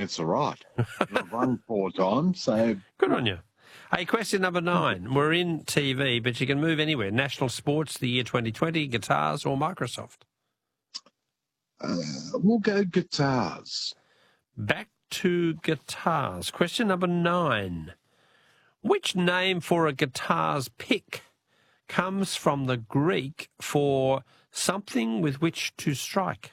it's all right. I've run 4 times, so... Good on you. Hey, question number 9. We're in TV, but you can move anywhere. National sports, the year 2020, guitars or Microsoft? We'll go guitars. Back to guitars. Question number 9. Which name for a guitar's pick comes from the Greek for something with which to strike?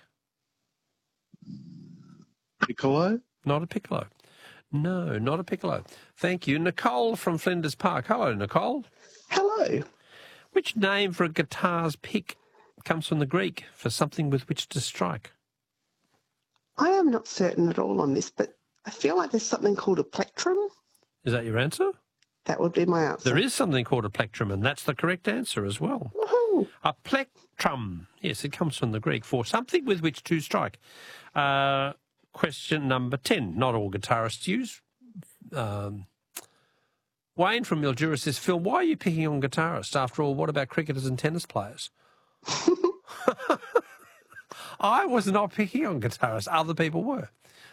Piccolo? Not a piccolo. No, not a piccolo. Thank you. Nicole from Flinders Park. Hello, Nicole. Hello. Which name for a guitar's pick comes from the Greek for something with which to strike? I am not certain at all on this, but I feel like there's something called a plectrum. Is that your answer? That would be my answer. There is something called a plectrum, and that's the correct answer as well. Woohoo! A plectrum. Yes, it comes from the Greek for something with which to strike. Question number 10. Not all guitarists use. Wayne from Mildura says, Phil, why are you picking on guitarists? After all, what about cricketers and tennis players? I was not picking on guitarists. Other people were.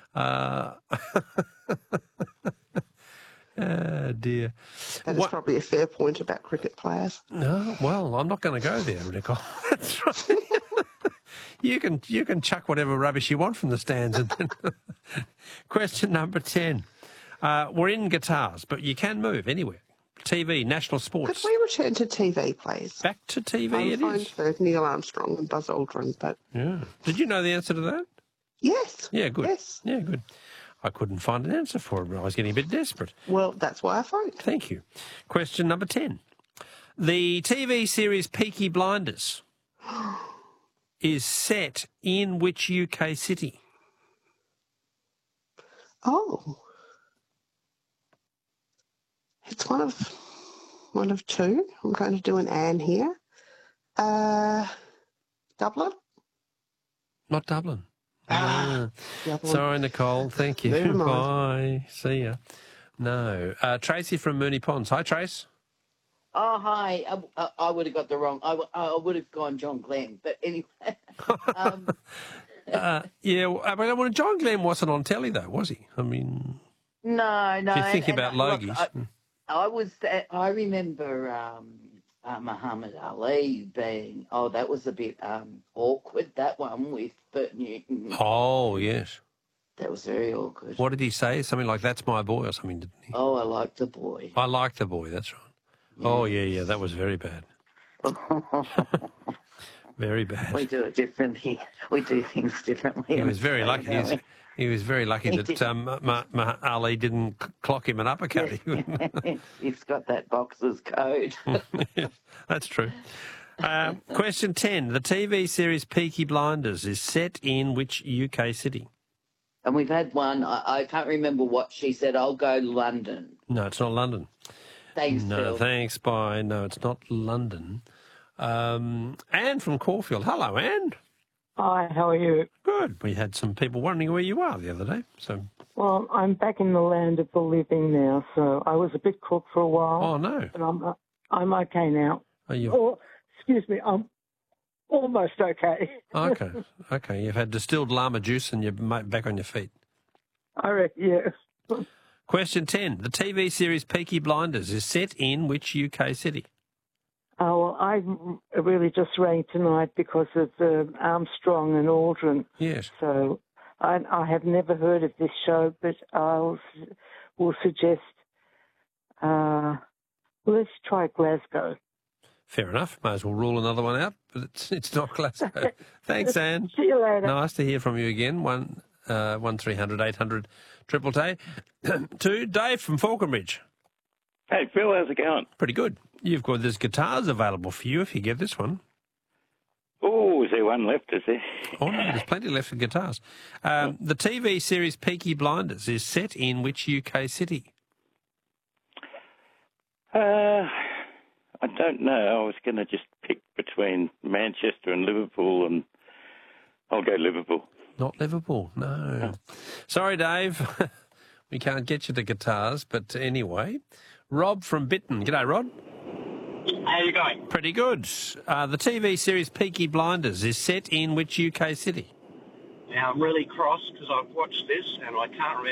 Oh, dear. That is probably a fair point about cricket players. No, well, I'm not going to go there, Nicole. That's right. You can chuck whatever rubbish you want from the stands. And then question number 10. We're in guitars, but you can move anywhere. TV, national sports. Could we return to TV, please? Back to TV it is. For Neil Armstrong and Buzz Aldrin, but... Yeah. Did you know the answer to that? Yes. Yeah, good. Yes. Yeah, good. I couldn't find an answer for it. I was getting a bit desperate. Well, that's why I phoned. Thank you. Question number 10. The TV series Peaky Blinders is set in which UK city? Oh. It's one of two. I'm going to do an Anne here. Dublin? Not Dublin. Dublin. Sorry, Nicole. Thank you. Never mind. Bye. See ya. No. Tracy from Moonee Ponds. Hi, Trace. Oh, hi. I would have got the wrong... I would have gone John Glenn, but anyway... Well, John Glenn wasn't on telly, though, was he? I mean... No. If you think about Logies... I remember Muhammad Ali being... Oh, that was a bit awkward, that one with Bert Newton. Oh, yes. That was very awkward. What did he say? Something like, that's my boy or something, didn't he? Oh, I like the boy. I like the boy, that's right. Yeah. Oh, yeah, that was very bad. Very bad. We do it differently. We do things differently. He was very lucky. He was very lucky that Ali didn't clock him an uppercut. He's got that boxer's code. Yeah, that's true. Question 10. The TV series Peaky Blinders is set in which UK city? And we've had one. I can't remember what she said. I'll go London. No, it's not London. Thanks, No, Phil. thanks, bye. No, it's not London. Anne from Caulfield. Hello, Anne. Hi, how are you? Good. We had some people wondering where you are the other day. So. Well, I'm back in the land of the living now, so I was a bit crook for a while. Oh, no. But I'm okay now. Are you? Oh, excuse me, I'm almost okay. Okay. Okay. You've had distilled llama juice and you're back on your feet. I reckon, yes. Question 10. The TV series Peaky Blinders is set in which UK city? Oh, well, I really just rang tonight because of Armstrong and Aldrin. Yes. So I have never heard of this show, but will suggest let's try Glasgow. Fair enough. May as well rule another one out, but it's not Glasgow. Thanks, Anne. See you later. Nice to hear from you again. 1300 800 222. Dave from Falconbridge. Hey, Phil, how's it going? Pretty good. There's guitars available for you if you get this one. Oh, is there one left, is there? Oh, no, there's plenty left of guitars. The TV series Peaky Blinders is set in which UK city? I don't know. I was going to just pick between Manchester and Liverpool, and I'll go Liverpool. Not Liverpool, no. Sorry, Dave. We can't get you the guitars, but anyway. Rob from Bitton. G'day, Rod. How are you going? Pretty good. The TV series Peaky Blinders is set in which UK city? Now, I'm really cross because I've watched this and I can't remember